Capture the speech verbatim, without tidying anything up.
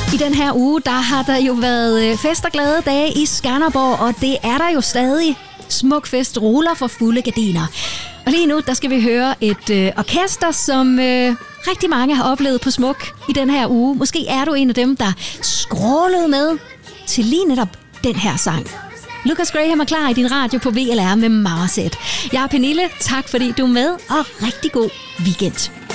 I den her uge, der har der jo været fest og glade dage i Skanderborg, og det er der jo stadig. Smuk fest ruller for fulde gardiner. Og lige nu, der skal vi høre et øh, orkester, som øh, rigtig mange har oplevet på Smuk i den her uge. Måske er du en af dem, der skrålede med til lige netop den her sang. Lucas Graham er klar i din radio på V L R med Marset. Jeg er Pernille. Tak fordi du er med, og rigtig god weekend.